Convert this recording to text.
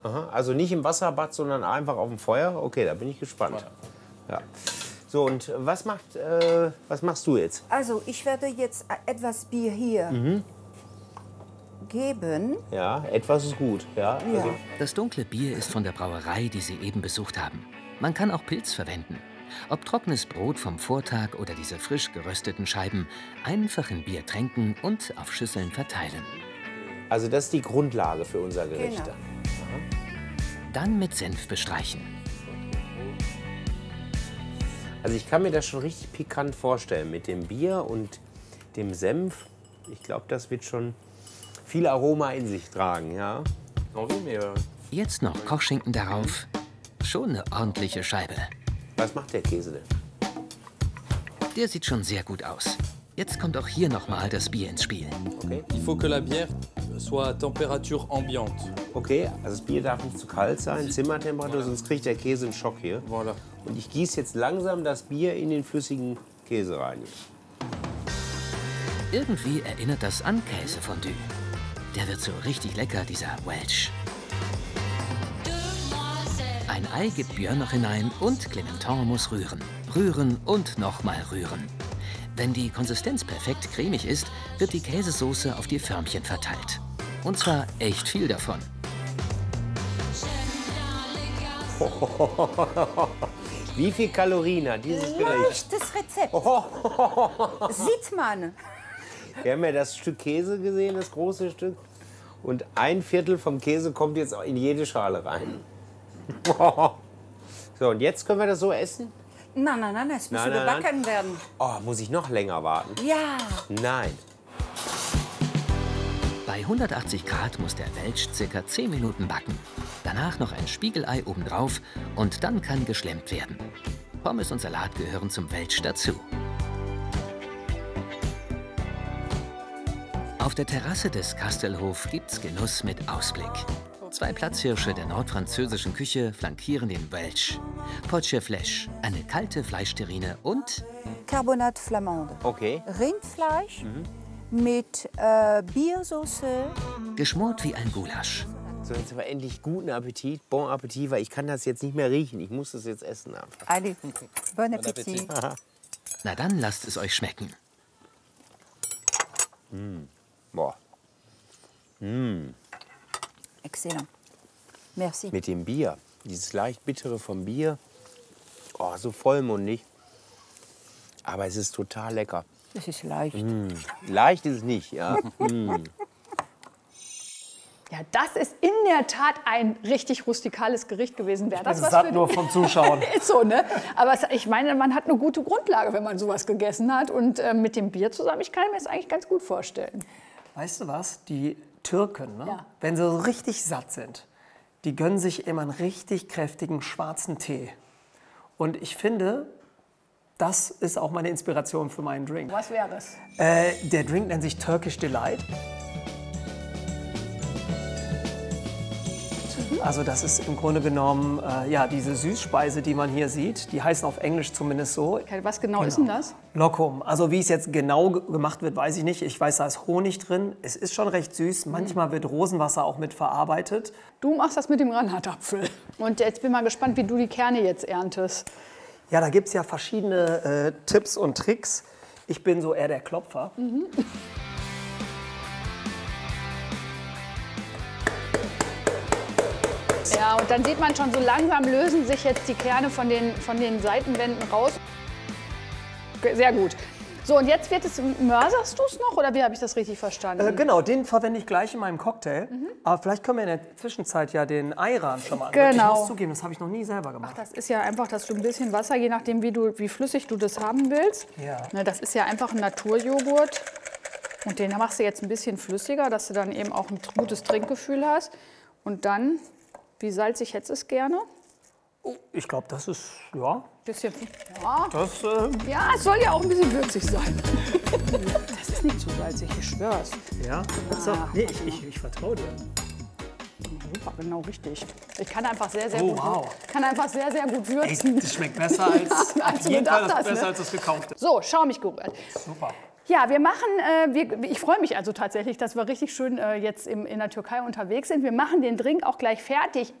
Aha, also nicht im Wasserbad, sondern einfach auf dem Feuer? Okay, da bin ich gespannt. Ja. So, und was machst du jetzt? Also, ich werde jetzt etwas Bier hier geben. Ja, etwas ist gut. Ja, Ja. also, Das dunkle Bier ist von der Brauerei, die Sie eben besucht haben. Man kann auch Pilz verwenden. Ob trockenes Brot vom Vortag oder diese frisch gerösteten Scheiben, einfach in Bier tränken und auf Schüsseln verteilen. also das ist die Grundlage für unser Gericht. Genau. Dann mit Senf bestreichen. Also ich kann mir das schon richtig pikant vorstellen mit dem Bier und dem Senf. Ich glaube, das wird schon viel Aroma in sich tragen, ja. Jetzt noch Kochschinken darauf. Schon eine ordentliche Scheibe. Was macht der Käse denn? Der sieht schon sehr gut aus. Jetzt kommt auch hier nochmal das Bier ins Spiel. Okay. Il faut que la bière soit à température ambiante. Okay, also das Bier darf nicht zu kalt sein, Zimmertemperatur, sonst kriegt der Käse einen Schock hier. Voilà. Und ich gieße jetzt langsam das Bier in den flüssigen Käse rein. Irgendwie erinnert das an Käsefondue. Der wird so richtig lecker, dieser Welch. Ein Ei gibt Björn noch hinein und Clementin muss rühren. Rühren und nochmal rühren. Wenn die Konsistenz perfekt cremig ist, wird die Käsesoße auf die Förmchen verteilt. Und zwar echt viel davon. Wie viel Kalorien hat dieses Gericht? Leichtes Rezept. Sieht man. Wir haben ja das Stück Käse gesehen, das große Stück. Und ein Viertel vom Käse kommt jetzt auch in jede Schale rein. So, und jetzt können wir das so essen? Nein, es muss gebacken werden. Oh, muss ich noch länger warten? Ja. Nein. Bei 180 Grad muss der Welch ca. 10 Minuten backen. Danach noch ein Spiegelei obendrauf und dann kann geschlemmt werden. Pommes und Salat gehören zum Welch dazu. Auf der Terrasse des Kastelhof gibt's Genuss mit Ausblick. 2 Platzhirsche der nordfranzösischen Küche flankieren den Welch. Poche Flèche, eine kalte Fleischterrine und Carbonate Flamande. Okay. Rindfleisch mit Biersoße. geschmort wie ein Gulasch. So, jetzt aber endlich guten Appetit. Bon Appetit, weil ich kann das jetzt nicht mehr riechen. Ich muss das jetzt essen einfach. Allez, bon appétit. Na dann lasst es euch schmecken. Boah. Excellent. Merci. Mit dem Bier. Dieses leicht bittere vom Bier. Oh, so vollmundig. Aber es ist total lecker. Das ist leicht. Leicht ist es nicht, ja. Ja, das ist in der Tat ein richtig rustikales Gericht gewesen. Wäre das was satt für nur vom Zuschauen. Ist so, ne? Aber ich meine, man hat eine gute Grundlage, wenn man sowas gegessen hat. Und mit dem Bier zusammen, ich kann mir das eigentlich ganz gut vorstellen. Weißt du was? Die Türken, ne? Ja. Wenn sie so richtig satt sind, die gönnen sich immer einen richtig kräftigen schwarzen Tee. Und ich finde, das ist auch meine Inspiration für meinen Drink. Was wäre das? Der Drink nennt sich Turkish Delight. Also das ist im Grunde genommen ja, diese Süßspeise, die man hier sieht. Die heißen auf Englisch zumindest so. Was genau ist denn das? Lokum. Also wie es jetzt genau gemacht wird, weiß ich nicht. Ich weiß, da ist Honig drin. Es ist schon recht süß. Manchmal wird Rosenwasser auch mit verarbeitet. Du machst das mit dem Granatapfel. Und jetzt bin ich mal gespannt, wie du die Kerne jetzt erntest. Ja, da gibt es ja verschiedene Tipps und Tricks. Ich bin so eher der Klopfer. Ja, und dann sieht man schon, so langsam lösen sich jetzt die Kerne von den Seitenwänden raus. Okay, sehr gut. So, und jetzt mörserst du es noch, oder wie habe ich das richtig verstanden? Genau, den verwende ich gleich in meinem Cocktail. Aber vielleicht können wir in der Zwischenzeit ja den Ayran schon mal anwenden. Genau. Ich muss zugeben, das habe ich noch nie selber gemacht. Das ist ja einfach, dass du ein bisschen Wasser, je nachdem wie flüssig du das haben willst. Ja. Ne, das ist ja einfach ein Naturjoghurt. Und den machst du jetzt ein bisschen flüssiger, dass du dann eben auch ein gutes Trinkgefühl hast. Und dann, wie salzig hättest du es gerne? Ich glaube, das ist, ja, Bisschen, ja. das, Ja, es soll ja auch ein bisschen würzig sein. Das ist nicht zu salzig, ich schwör's. ja. So, nee, ich vertraue dir. Super, genau richtig. Ich kann einfach sehr, sehr Oh, gut, wow. kann einfach sehr, sehr gut Ey, würzen. das schmeckt besser als, Als auf du jeden gedacht Fall hast, besser ne? als das gekaufte. So, schaumig gerührt. Super. Ja, wir machen, ich freue mich also tatsächlich, dass wir richtig schön jetzt in der Türkei unterwegs sind. Wir machen den Drink auch gleich fertig.